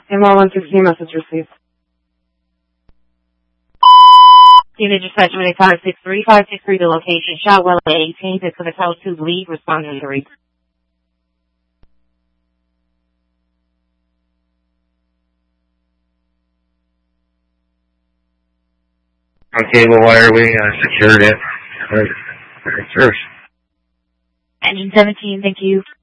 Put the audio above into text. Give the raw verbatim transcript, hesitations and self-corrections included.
M R one sixteen, message received. Unit dispatch five six three, five six three, the location, Shotwell at eighteen, to the Hotel two lead, responding to three. Okay, well, why are we uh, secured it? First. Engine seventeen, thank you.